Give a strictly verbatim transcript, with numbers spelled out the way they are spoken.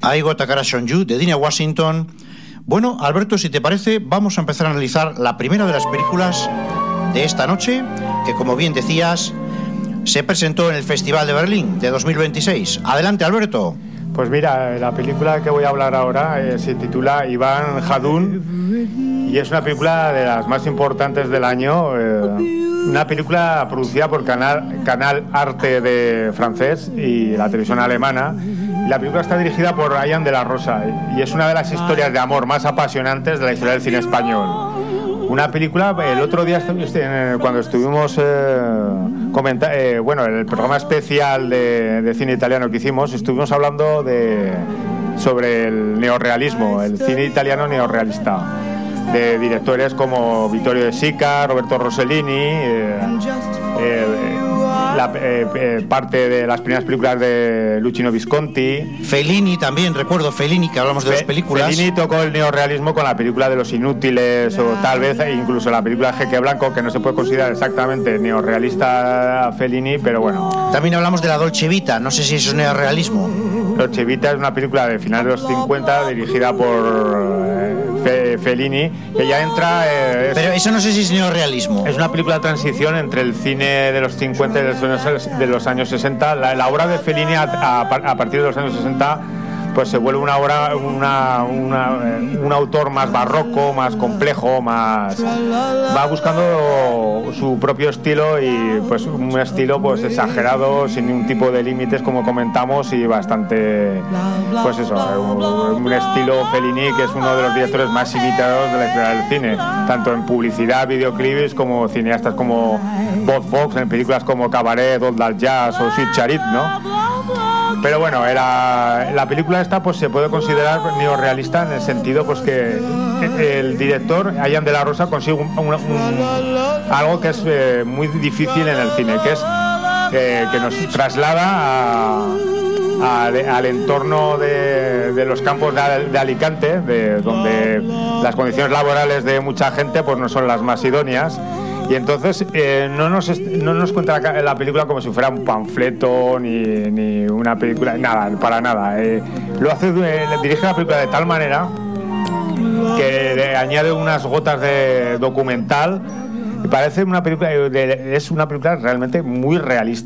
I Got a Crush on You, de Dinah Washington. Bueno, Alberto, si te parece, vamos a empezar a analizar la primera de las películas de esta noche, que como bien decías, se presentó en el Festival de Berlín de dos mil veintiséis. Adelante, Alberto. Pues mira, la película que voy a hablar ahora eh, se titula Iván Jadún y es una película de las más importantes del año, eh, una película producida por Canal, Canal Arte de francés y la televisión alemana. La película está dirigida por Ryan de la Rosa y es una de las historias de amor más apasionantes de la historia del cine español. Una película, el otro día cuando estuvimos eh, comenta, eh, bueno, el programa especial de, de cine italiano que hicimos, estuvimos hablando de sobre el neorrealismo, el cine italiano neorrealista, de directores como Vittorio De Sica, Roberto Rossellini, eh, eh, la, eh, eh, parte de las primeras películas de Luchino Visconti. Fellini también, recuerdo Fellini, que hablamos de Fe, dos películas. Fellini tocó el neorrealismo con la película de Los Inútiles, o tal vez incluso la película Jeque Blanco, que no se puede considerar exactamente neorrealista Fellini, pero bueno. También hablamos de la Dolce Vita, no sé si eso es neorrealismo. Dolce Vita es una película de finales de los cincuenta dirigida por eh, Fellini, que ya entra... Eh, es, pero eso no sé si es neorrealismo. Es una película de transición entre el cine de los cincuenta y de los, de los años sesenta. La, la obra de Fellini a, a, a partir de los años sesenta pues se vuelve una obra, una, una, un autor más barroco, más complejo, más va buscando su propio estilo y pues un estilo pues exagerado, sin ningún tipo de límites, como comentamos, y bastante pues eso, un, un estilo Fellini, que es uno de los directores más imitados de la historia del cine, tanto en publicidad, videoclips, como cineastas como Bob Fox en películas como Cabaret, Old Al Jazz o Sweet Charity, ¿no? Pero bueno, era, la película esta pues se puede considerar neorrealista en el sentido pues que el director, Ryan de la Rosa, consigue un, un, un, algo que es eh, muy difícil en el cine, que es eh, que nos traslada a, a, al entorno de, de los campos de, de Alicante, de, donde las condiciones laborales de mucha gente pues no son las más idóneas. Y entonces eh, no, nos no nos cuenta la, la película como si fuera un panfleto ni, ni una película, nada, para nada. Eh, lo hace, eh, dirige la película de tal manera que le añade unas gotas de documental y parece una película, de, es una película realmente muy realista.